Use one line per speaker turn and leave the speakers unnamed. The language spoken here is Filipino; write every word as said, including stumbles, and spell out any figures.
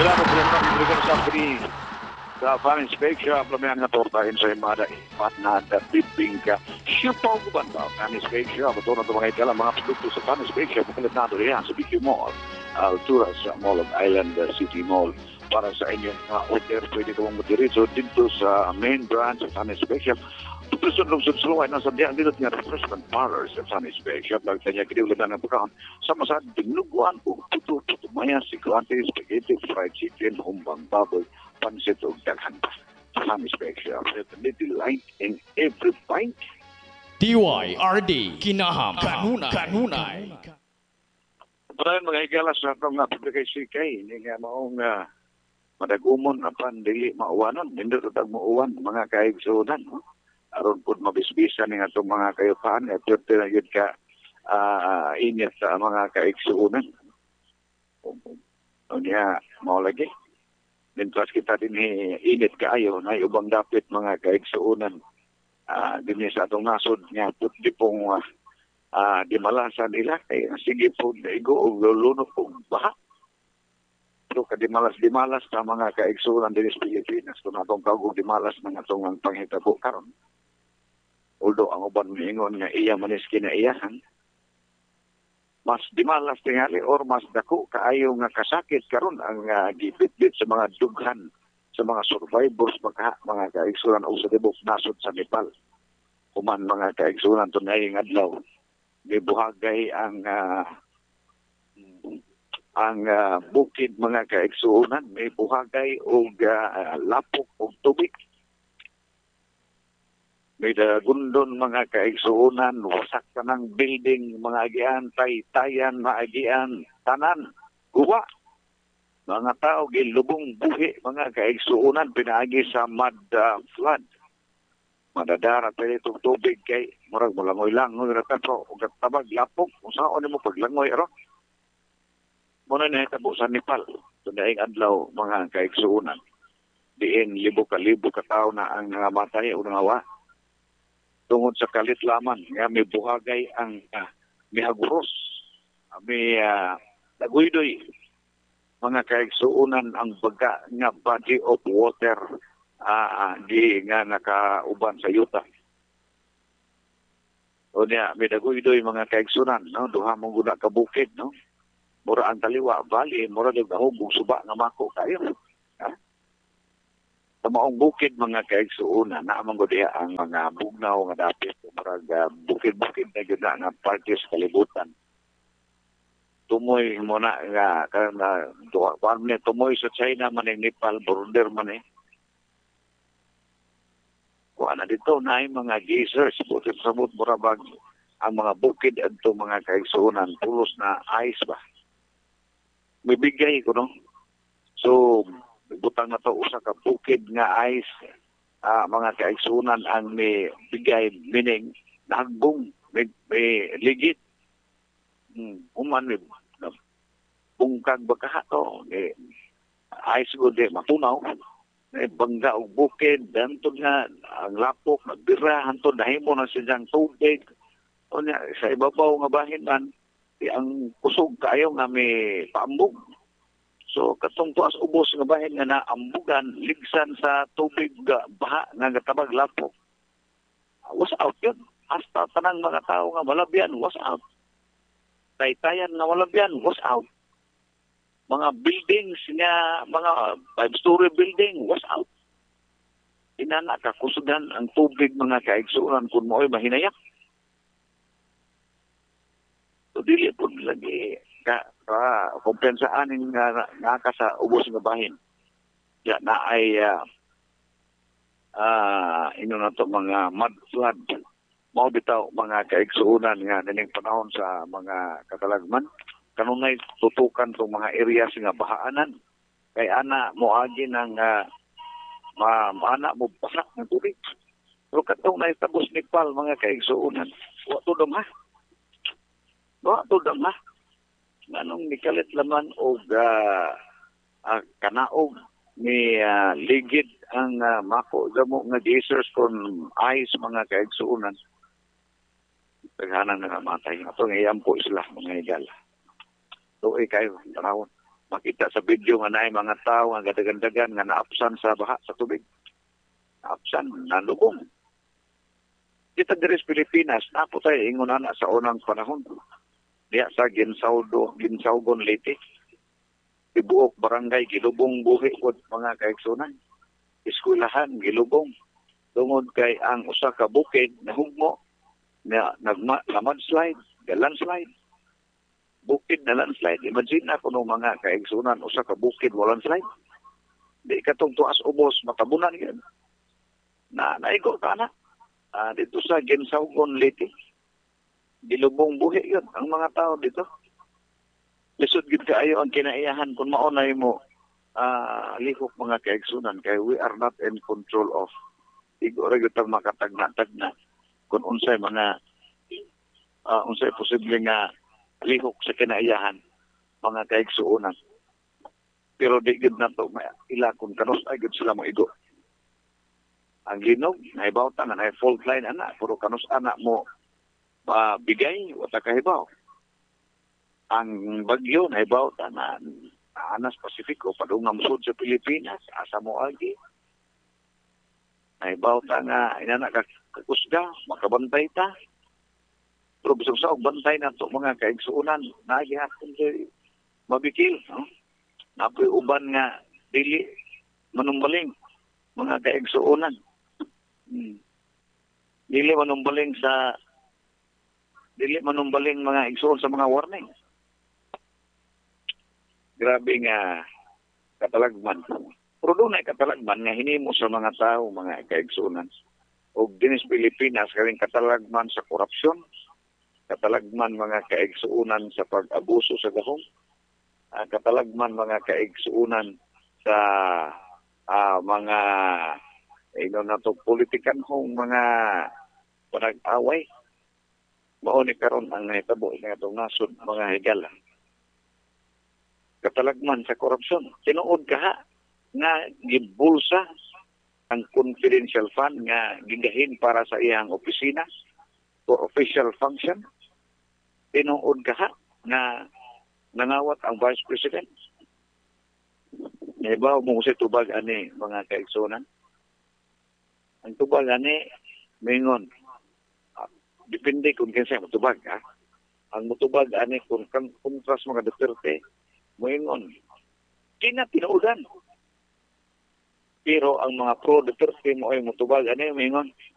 Salamat sa mga mga sa free sa Fan Inspection, plamihan nga tortahin sa imada ipat na bibingka. Siupaw ko ba ba? Fan Inspection, ito na ito mga ikala, mga produkto sa Fan Inspection, makalit na ito riyan sa B Q Mall, Alturas Mall of Island City Mall. Para sa inyong uh, order, pwede kong matiritso dito sa main branch sa Fan Inspection. Gusto nung susuloy na sa diyan dito nga refreshment parlor sa Fan Inspection. Nagtanya kiniulit na ng pagkaon. Sama sa dinuguan o puto-puto maya, siklante, spaghetti, fried chicken, humbang baboy, pansit o daghan pa. Fan Inspection. With a little light in every pint.
D Y R D Kinaham Kanunay Kanunay.
Maraming mga higala sa itong nga publikasyon kay hindi nga maong uh, madagumon na pandili mauwanon. Hindi ito tag-mauwan mga kaigsunan. No? Aron po mabisbisan ng itong mga kayupaan. At yun na yun ka uh, init sa mga kaigsunan. O niya, mau lagi. Dintas kita din init kaayo na ubang dapit mga kaigsunan. Uh, din sa itong nasod nga put di pong uh, uh, di malasan nila. Kaya sige po, igo o lulunok po baha. Pero kadimalas di malas sa mga kaigsunan din sa Pilipinas. Kung atong kagong di malas ng atong ang panghitabo karon. Although ang uban miingon nga iya manis kinaiyahan, mas di malas tingali or mas dako kaayo nga kasakit karon ang uh, gibit-bit sa mga dughan sa mga survivors mga, mga kaigsunan o sa tibok nasod sa Nepal. Kuman mga kaigsunan tunay ng adlaw, may buhagay ang uh, ang uh, bukid mga kaigsunan, may buhagay o uh, lapok o tubig. May dagundon mga kaigsunan, wasak ka ng building, mga agian, tay-tayan, maagian, tanan, guwa. Mga tao, gilubong buhi, mga kaigsunan, pinaagi sa mud uh, flood. Madadara tayo itong tubig kay murag mo langoy-langoy, pero kung tabag, lapok, kung saan mo paglangoy, aro. Muna na itabo sa Nepal, tunaing adlaw, mga kaigsunan. Diin, libo-kalibo katao na ang nangamatay o nangawa. Tungod sa kalit laman, nga may buhagay ang uh, may haguros, uh, may uh, daguydoy, mga kaigsuunan ang baga nga body of water uh, di nga nakauban sa yuta. O niya, may daguydoy mga kaigsuunan, no? Duha mong guna ka bukid, no? Mura ang taliwa, bali, mura yung nahubog, suba nga mako kayo. Ha? Sa maong bukid mga kaigsuunan, naamang ko diya ang mga bugnaw nga dapit, mura uh, bukid-bukid na yun na nga parties kalibutan. Tumoy mo na nga, karena kuan ni tumoy sa China man ng Nepal, Burundi man eh. Kuan na dito na yung mga geysers, butit sa mut murabag ang mga bukid adto mga kaigsuunan, pulos na ice ba. May bigay ko no. So butang na to usa ka bukid nga ice, uh, mga kaigsuunan ang may bigay meaning nagbong may, may ligid. Hmm, uman may bungkag baka to eh, ice ko de matunaw eh, bangga o bukid dantod nga ang lapok nagbira hantod nahimo na silang tubig o niya sa ibabaw nga bahin man eh, ang kusog kayo nga may paambog so katong tuas ubos nga bahin nga naambugan ligsan sa tubig uh, baha nga gatabag lapok uh, was out yun hasta tanang mga tao nga malabyan was out taytayan nga malabyan was out mga buildings nga, mga five-story building, was out. Inana ka, kusugan ang tubig mga kaigsuunan kung mo'y mahinayak. So, dili po lagi ka, ka kompensaan nga, nga ka sa ubos nga bahin. Ya, na ay, uh, uh, ino na to mga mud flood. Mao bitaw mga kaigsuunan nga nining panahon sa mga katalagman. Kanunay tutukan itong mga areas nga bahaanan. Kay ana moagi ng uh, ma, ana mo basak ng tubig. Pero katong naitabos Nepal mga kaigsuunan, wa to dam ha. Wa to dam ha. Nganong nikalit laman og uh, uh, kanaog ni uh, ligid ang uh, mako damo nga geysers kon ice mga kaigsuunan. Taghanan nga matay. Ato ngayam po sila mga higala. Tuoy kayo, tarawon. makita sa video nga naay mga tao nga gadagandagan nga naapsan sa baha sa tubig. Naapsan, nalubong. Kita diri sa Pilipinas, napo tayo ingon ana sa unang panahon. Diya sa Ginsaudo, Ginsaugon Leyte. Ibuok barangay, gilubong buhi ko mga kaigsunan. Eskwelahan, gilubong. Tungod kay ang usa ka bukid na hugmo na nagma na mudslide, na landslide. Bukid na landslide. Imagine na kuno mga kaigsunan usa ka bukid mo landslide. Di katong tuas ubos matabunan yun. Na naigo ka na. Uh, dito sa Ginsaugon Leyte. Gilubong buhi yun ang mga tao dito. Lisod gid kaayo ang kinaiyahan kung maunay mo uh, lihok mga kaigsunan kay we are not in control of igo ra gyud makatagna-tagna kung unsay mga uh, unsay posible nga lihok sa kinaiyahan mga kaigsuonan. Pero di gid nato ila kung kanus ay gid sila mo igo. Ang linog naibaw ta na nay fault line ana puro kanus ana mo uh, bigay wata kahibaw. Ang bagyo naibaw ta na anas Pasifiko padung musod sa Pilipinas asa mo agi. Naibaw ta nga inana ka kakusga makabantay ta. Pero bisog sa og bantay nato mga kaigsuonan nagihapon kay mabikil no. Napoy uban nga dili manumbaling mga kaigsuonan. Hmm. Dili manumbaling sa dili manumbaling mga igsuon sa mga warning. Grabe nga katalagman. Pero doon ay katalagman nga hinimo sa mga tao, mga kaigsuonan. O dinis Pilipinas, karing katalagman sa korupsyon, katalagman mga kaigsuonan sa pag-abuso sa gahong, uh, katalagman mga kaigsuonan sa uh, mga ino na to politikan hong mga panag-away. Mauni karon ang nahitabo nga itong nasod mga higala. Katalagman sa korupsyon. Tinuod ka ha, nga gibulsa ang confidential fund nga gigahin para sa iyang opisina for official function. Tinuod ka ha, nga nangawat ang Vice President. Ibaw mo si tubag ani mga kaigsuonan. Ang tubag ani, mingon, depende kung kinsa mo tubag ha. Ang mutubag ani kung kontras mga Duterte, moingon, kina tinuudan. Pero ang mga pro Duterte mo ay mutubag ani moingon,